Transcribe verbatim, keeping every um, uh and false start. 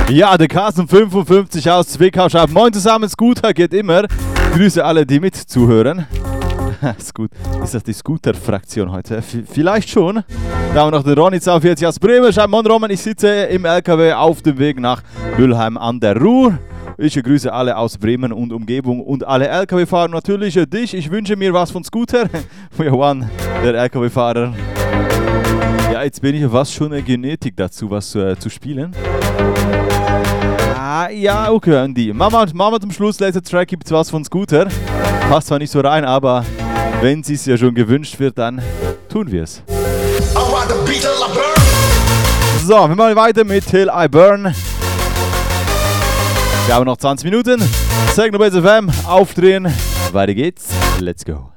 Ja, der Carsten fünfundfünfzig aus Zwickau schreibt: Moin zusammen, Scooter geht immer. Grüße alle, die mit zuhören. Ist gut. Ist das die Scooter-Fraktion heute? V vielleicht schon. Da haben wir noch den Ronny zweiundvierzig aus Bremen. Schreibt: Moin Roman, ich sitze im L K W auf dem Weg nach Mülheim an der Ruhr. Ich grüße alle aus Bremen und Umgebung und alle L K W-Fahrer. Natürlich dich. Ich wünsche mir was von Scooter. Johann, der L K W-Fahrer. Ja, jetzt bin ich ja fast schon eine Genetik dazu, was äh, zu spielen. Ah, ja, okay, Andy. Mama, Mama zum Schluss, letzter Track, gibt's was von Scooter. Passt zwar nicht so rein, aber wenn es ja schon gewünscht wird, dann tun wir es. So, wir machen weiter mit Till I Burn. Wir haben noch zwanzig Minuten. Techno Base F M, aufdrehen. Weiter geht's. Let's go.